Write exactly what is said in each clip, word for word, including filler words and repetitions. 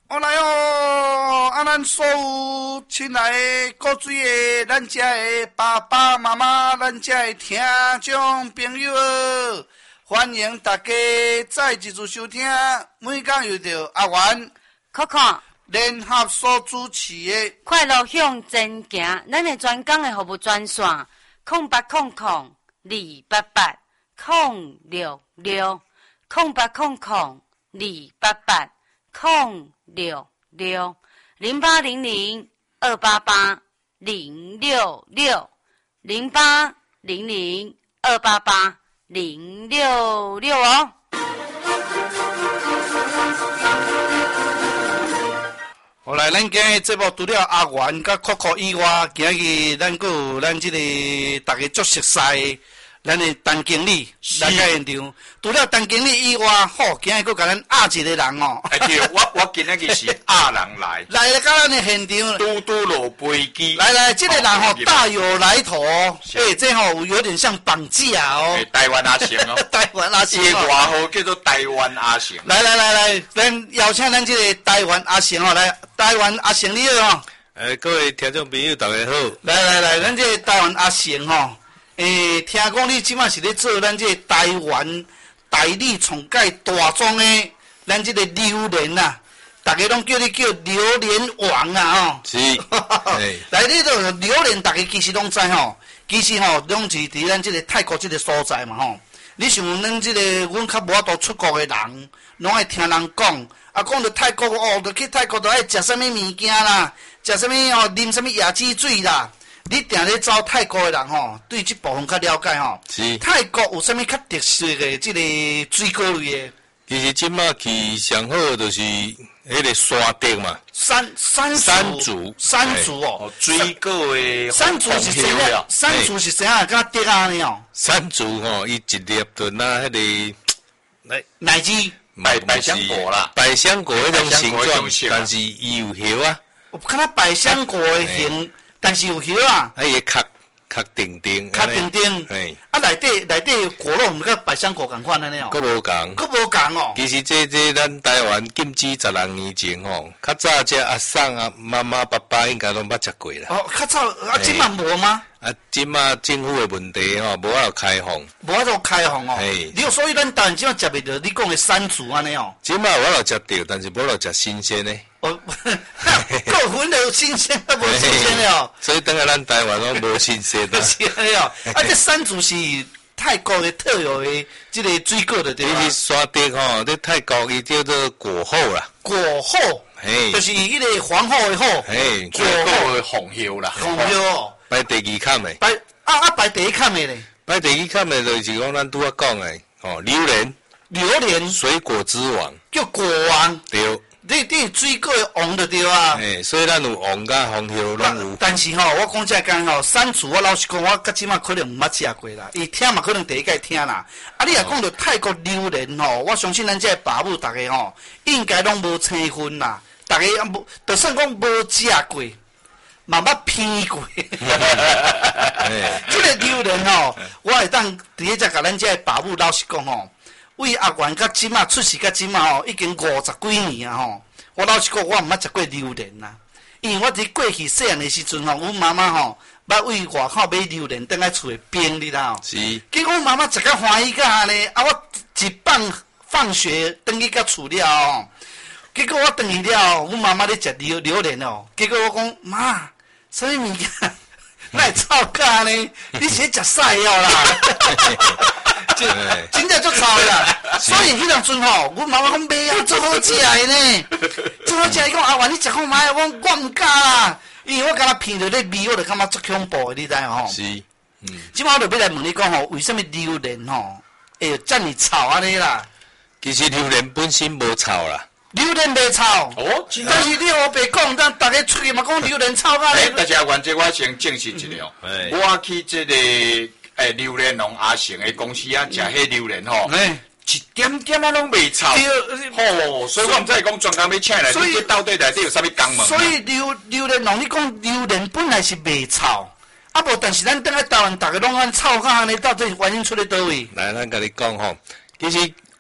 我来哦！啊，咱所有亲爱的各位的，咱遮的爸爸妈妈，咱遮的听众朋友，欢迎大家再一次收听。每讲又着阿元、 可可联合所主持的快乐向前行，咱的专讲的服务专线：空八空空二八八空六六空八空空二八八空六六零八零零二八八零六六零八零零二八八零六六哦。 后来，咱今日节目除了阿元甲可可以外，今日咱阁有咱即个大家足熟悉。咱的陈经理来到现场，除了陈经理以外，吼，今日佫甲咱压一个人哦。 哎对，我我今日是压人来， 来了，到咱的现场， 嘟嘟落飞机。 来来，这个人吼大有来头哦，哎，这吼有点像绑架哦。 台湾阿成哦， 台湾阿成， 这个外号叫做台湾阿成。 来来来来，咱邀请咱这个台湾阿成哦，来，台湾阿成你好哦。 哎，各位听众朋友，大家好。 来来来，咱这个台湾阿成吼。诶，听讲你即马是咧做咱这台湾代理重改大庄的咱这个榴莲啊，大家拢叫你叫榴莲王啊吼。 是。 来，你这榴莲，大家其实拢知吼，其实吼拢是伫咱这个泰国这个所在嘛吼。你像咱这个，阮较无法度出国的人，拢爱听人讲，啊，讲到泰国哦，就去泰国就爱食啥物物件啦，食啥物哦，啉啥物椰子水啦。你定咧走泰国的人吼，对这部分较了解吼。 是。泰国有啥物较特色的这个水果类的？ 其实即马去上好就是迄个山竹嘛。 山山山竹。 山竹哦。 水果的。 山竹是啥样？山竹是啥样？甲竹安尼哦。 山竹吼，伊一粒就拿迄个奶奶汁。 百百香果啦。 百香果迄种形状，但是伊有叶啊。 我看它百香果的形。但是有叶啊， 啊伊壳壳定定， 壳定定， 嘿， 啊内底内底果肉毋甲百香果共款安尼哦， 佫无共， 佫无共哦。 其实这这咱台湾禁止十六年前吼，较早这阿婶啊、妈妈、爸爸应该拢捌食过啦。 哦，较早啊，即嘛无吗？ 啊，即马政府的问题吼，无法度开放， 无法度开放哦。 嘿， 你所以咱台湾即马食袂着你讲的山竹安尼哦。 即马有法度食着，但是无法度食新鲜的。 哦，够分的新鲜，啊无新鲜的哦。 所以等下咱台湾拢无新鲜的。 是安尼哦。啊，这山竹是泰国的特有的这个水果的对吧？ 其实山竹吼，在泰国伊叫做果后啦。 果后， 嘿， 就是迄个皇后的后， 嘿， 果后的红叶啦， 红叶哦。 排第二坎的。 排啊啊排第一坎的咧。 排第二坎的就是讲咱拄仔讲的，哦，榴莲。 榴莲。 水果之王。 叫果王。 对。 你你水果的王就对啊。 诶，所以咱有王甲红叶拢有。 但是吼，我讲这讲吼，山竹我老实讲，我到即马可能毋捌食过啦。伊听嘛可能第一届听啦。啊，你若讲到泰国榴莲吼，我相信咱这爸母大家吼，应该拢无青分啦。大家也无，就算讲无食过，嘛捌闻过。这个榴莲吼，我会当伫咧只甲咱这爸母老实讲吼。为阿元到即马出世到即马吼，已经五十几年啊吼。我老实讲，我毋捌食过榴莲啦。因为我伫过去细汉的时阵吼，阮妈妈吼捌为外口买榴莲，等来厝诶冰你啦吼。 是。 结果妈妈食甲欢喜甲安尼，啊我一放放学转去到厝了吼，结果我转去了，阮妈妈咧食榴榴莲哦。结果我讲妈，啥物物件？来臭甲呢？你是食晒药啦？真真正足臭啦！所以迄阵阵吼，阮妈妈讲袂啊，足好食的呢，足好食。伊讲阿元，你食看卖，我讲我毋敢啦，因为我敢若闻着咧味，我就感觉足恐怖的，你知吼？ 是，嗯。 即摆我就要来问你讲吼，为什么榴莲吼会遮尔臭安尼啦？ 其实榴莲本身无臭啦。 榴莲袂臭， 哦， 但是你我别讲，咱大家出去嘛讲榴莲臭啊！ 哎，大家原这我先证实一下哦，我去这个诶榴莲农阿成的公司啊，食迄榴莲吼，一点点啊拢袂臭，吼，所以我毋知讲专工要请来，你这到底内底有啥物功能？ 所以榴榴莲农，你讲榴莲本来是袂臭，啊无，但是咱等下台湾大家拢按臭甲安尼，到底原因出咧倒位？ 来，咱甲你讲吼，其实。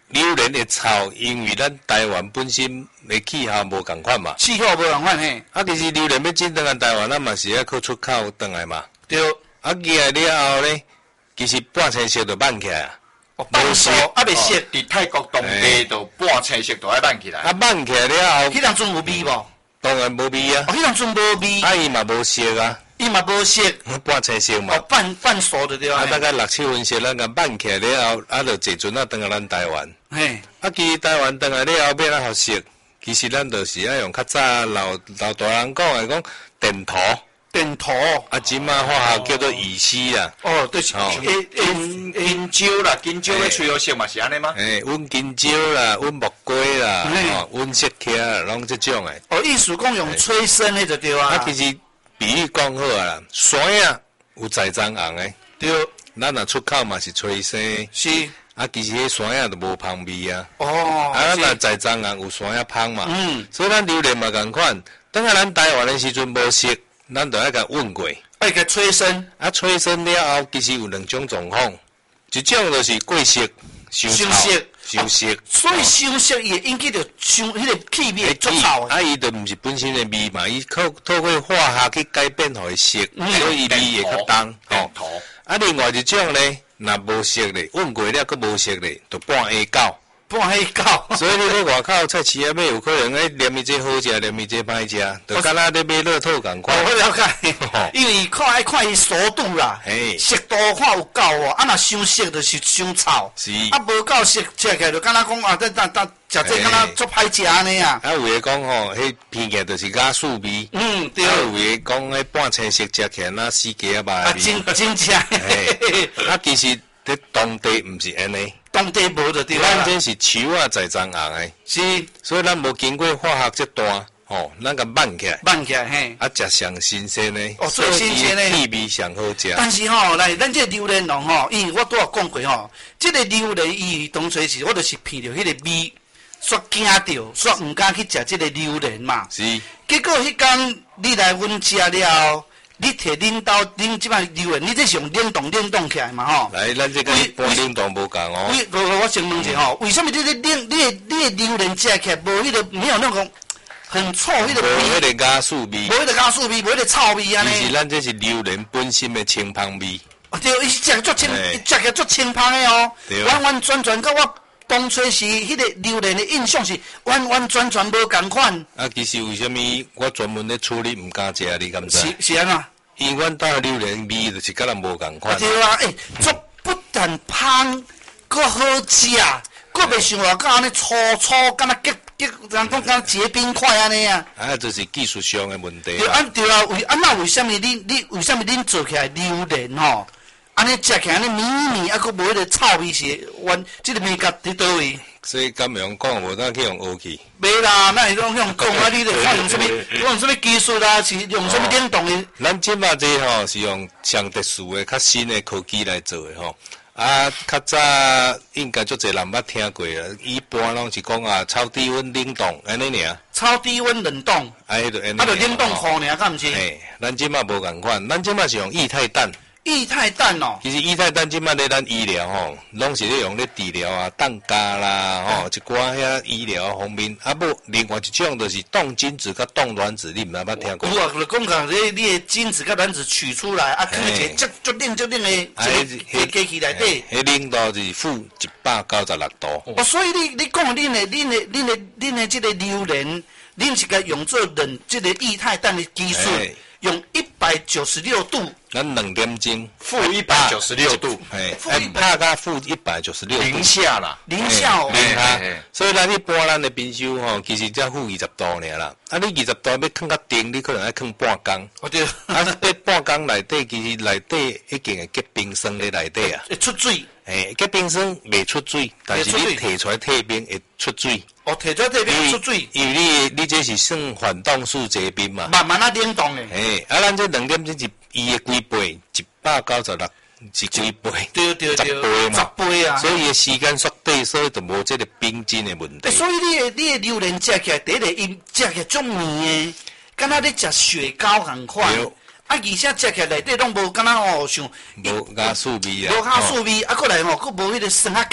榴莲的草，因为咱台湾本身的气候无共款嘛， 气候无共款嘿。 啊，其实榴莲要进登来台湾，咱嘛是要靠出口登来嘛。 对。 啊，寄来了后咧，其实半青色就慢起来啊。 哦，半熟啊，未熟。 伫泰国当地就半青色就爱慢起来。 啊，慢起来了后， 迄当阵有味无？ 当然无味啊。 哦，迄当阵无味。 啊，伊嘛无熟啊。 伊嘛无熟。 半青色嘛。 哦，半半熟的对啊。 啊，大概六七分熟，咱个慢起来了后，啊，就坐船啊，登来咱台湾。 嘿。 啊，其实台湾登来了后，要哪学熟？其实咱就是要用较早老老大人讲的讲电土。 电土啊，即马化学叫做乙烯啦。 哦，对是。 哦，金金蕉啦，金蕉咧吹好色嘛是安尼吗？ 诶，温金蕉啦，温木瓜啦，哦，温雪茄啦，拢即种诶。 哦，意思讲用催生诶就对啊。 啊，其实比喻讲好啊啦，山啊有栽赃红诶。 对。 咱若出口嘛是催生。 是。 啊，其实迄山啊就无香味啊。 哦。 啊，咱若栽赃红有山啊香嘛。 嗯。 所以咱榴莲嘛共款，等下咱台湾诶时阵无熟。咱就爱甲温过， 爱甲催生， 啊催生了后，其实有两种状况，一种就是过熟、伤臭、伤熟， 所以伤熟也引起着伤迄个气味足臭啊，伊就毋是本身的味嘛，伊透透过化学去改变互伊熟，所以伊味会较重。 吼， 啊，另外一种咧，若无熟咧，温过了，佮无熟咧，就半下狗。 半黑狗， 所以你去外口菜市啊买，有可能诶念伊这好食，念伊这歹食，就敢若咧买乐透共款。 我了解，因为看爱看伊熟度啦，熟度看有够哦，啊若伤熟就是伤臭， 是， 啊无够熟食起来就敢若讲啊，等等等，食这敢若足歹食安尼啊。 啊有诶讲吼，迄闻起来就是雅素味。 嗯，对。 啊有诶讲，迄半青色食起来那死鸡啊吧。 啊，真真正。 啊，其实伫当地毋是安尼。 当地无就对啦。 咱这是树啊栽赃红诶， 是， 所以咱无经过化学这段，吼，咱甲慢起来， 慢起来嘿， 啊，食上新鲜诶， 哦，最新鲜诶， 气味上好食。 但是吼，来，咱这榴莲农吼，因为我拄仔讲过吼，这个榴莲伊当初是我就是闻着迄个味，煞惊着，煞毋敢去食这个榴莲嘛。 是。 结果迄天你来阮家了。你摕恁兜恁即摆榴莲，你这是用冷冻冷冻起来嘛吼？ 来，咱这个一般冷冻无共哦。 为我我先问者吼，为什么你这冷你的你的榴莲食起来无迄个没有那种很臭迄个味？ 无迄个雅素味。 无迄个雅素味，无迄个臭味安尼。 其实咱这是榴莲本身的清香味。 对，伊食足清，食起来足清香的哦。完完全全甲我当初是迄个榴莲的印象是完完全全无共款。 啊，其实为什么我专门咧处理毋敢食，你敢知？ 是是安怎？ 因为阮兜榴莲味就是甲咱无共款。 对啊，诶，足不但香，佫好食，佫袂像话甲安尼粗粗，敢若结结，人讲敢结冰块安尼啊。 啊，这是技术上的问题。 对啊，对啊，为安那为什么你你为什么恁做起来榴莲吼？安尼食起来安尼绵绵，啊，佫无迄个臭味是，完即个味觉伫倒位？ 所以敢用讲，无当去用学去。 袂啦，那是讲用讲啊，你著看用什么，用什么技术啦，是用什么冷冻的。 咱即马这吼是用上特殊的、较新的科技来做的吼。啊，较早应该足侪人捌听过啦。一般拢是讲啊，超低温冷冻安尼尔。 超低温冷冻。 啊，迄著安尼。 啊，著冷冻库尔，敢毋是？ 嘿，咱即马无共款，咱即马是用液态氮。 液态氮哦， 其实液态氮即摆咧咱医疗吼，拢是咧用咧治疗啊、冻加啦吼，一寡遐医疗方面。啊，不，另外一种就是冻精子甲冻卵子，你毋捌捌听过？ 有啊，就讲讲你你的精子甲卵子取出来，啊，放一个足足冷足冷的一个机器内底。 迄冷度是负一百九十六度。 哦，所以你你讲恁的恁的恁的恁的即个榴莲，恁是甲用做冷即个液态氮的技术，用一百九十六度。 咱两点钟， 负一百九十六度， 哎，拍到负一百九十六度， 零下啦， 零下哦， 零下。所以咱一般咱的冰箱吼，其实才负二十度尔啦。啊，你二十度要放较定，你可能要放半工。 哦对。 啊，这半工内底其实内底已经会结冰霜咧内底啊。 会出水。 诶，结冰霜未出水，但是你摕出来退冰会出水。 哦，摕出来退冰出水。 因为你你这是算缓冻式结冰嘛。 慢慢啊冷冻诶。 诶，啊，咱这两点钟是伊的几倍？一百九十六是几倍？ 对对对， 十倍嘛， 十倍啊！ 所以时间缩短，所以就无这个冰晶的问题。 所以你的你的榴莲食起来，第一个伊食起来足绵的，敢若咧食雪糕共款。啊，而且食起来内底拢无敢若吼像无雅素味啊， 无雅素味，啊，过来吼，佫无迄个酸啊角。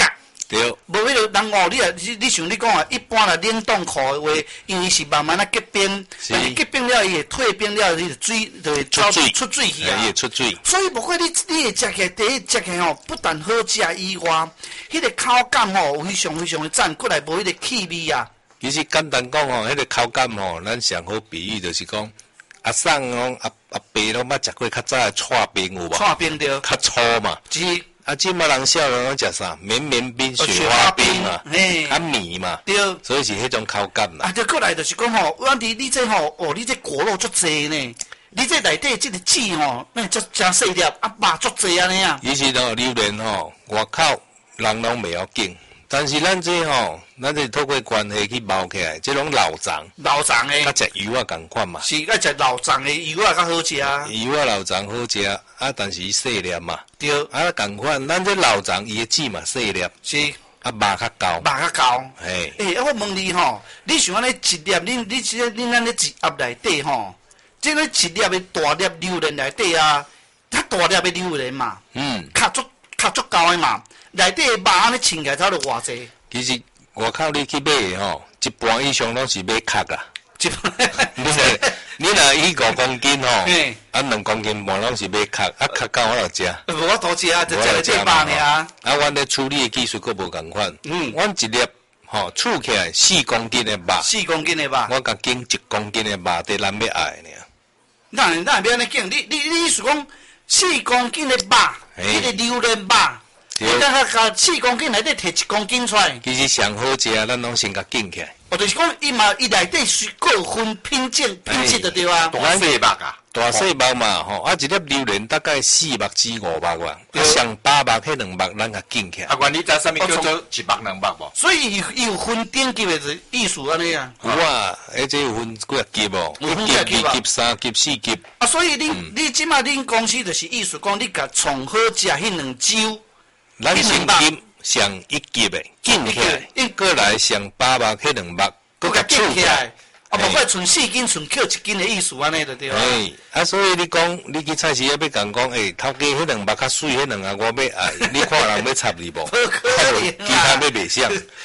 对。 无迄个人哦，你啊，你你像你讲啊，一般啦冷冻库的话，因为是慢慢啊结冰，但是结冰了伊会退冰了，伊就水就会出水出水去啊。 伊会出水。 所以无怪你你会食起来，第一食起来吼，不但好食以外，迄个口感吼有非常非常的赞，过来无迄个气味啊。 其实简单讲吼，迄个口感吼，咱上好比喻就是讲，阿送讲阿阿伯拢捌食过较早的串冰有无？ 串冰对。 较粗嘛。 是。 啊，即马人少人拢食啥？绵绵冰、雪花冰嘛，啊米嘛， 对， 所以是迄种口感啦。 啊，就过来就是讲吼，阮哋你这吼，哦，你这果肉足济呢，你这内底这个籽吼，那足真细粒，啊肉足济安尼啊。 其实吼，榴莲吼，外口人拢袂要紧，但是咱这吼，咱这透过关系去包起来，这种老肠， 老肠诶， 甲食油啊共款嘛。 是，甲食老肠诶油啊较好食。 油啊老肠好食，啊，但是伊细粒嘛。 对。 啊，共款，咱这老肠伊诶籽嘛细粒。 是。 啊，肉较厚。 肉较厚。 嘿。 诶，啊，我问你吼，你像安尼一粒，你你即个恁安尼一盒内底吼，即个一粒诶大粒榴莲内底啊，较大粒诶榴莲嘛。 嗯。 较足较足厚诶嘛，内底诶肉安尼称起来才着偌济。 其实外口你去买诶吼，一半以上拢是买壳啦。一半。你若你若伊五公斤吼，啊两公斤半拢是买壳，啊壳够我就食。 无我多食啊，就食了这肉尔啊。 啊，阮咧处理诶技术佫无共款。嗯。阮一粒吼处起来四公斤诶肉。 四公斤诶肉。 我甲拣一公斤诶肉，伫咱要爱尔。 咱咱要安尼拣，你你你意思讲四公斤诶肉，迄个榴莲肉。你等下甲四公斤内底摕一公斤出来。 其实上好食，咱拢先甲拣起来。 哦，就是讲伊嘛，伊内底是各有分品种、品质的对啊。 大细目啊， 大细目嘛吼，啊一粒榴莲大概四目至五目啊，啊上八目迄两目咱甲拣起来。 啊，原你知啥物叫做一目两目无？ 所以伊伊有分等级的意思安尼啊。 有啊，而且有分几啊级哦，一级、二级、三级、四级。 啊，所以你你即马恁公司就是意思讲，你甲从好食迄两周。 咱先拣上一级的拣起来，一过来上八目迄两目， 搁甲拣起来，啊，无怪剩四斤，剩扣一斤的意思安尼就对啊。 哎，啊，所以你讲，你去菜市要要讲讲，诶，头家迄两目较水，迄两个我要爱，你看人要插你无？ 无可能啊， 其他要袂像。